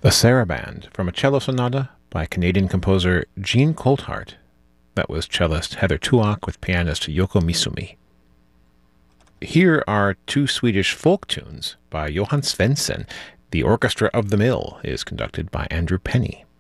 The Saraband from a cello sonata by Canadian composer Jean Colthart. That was cellist Heather Tuak with pianist Yoko Misumi. Here are two Swedish folk tunes by Johan Svensson. The Orchestra of the Mill is conducted by Andrew Penny.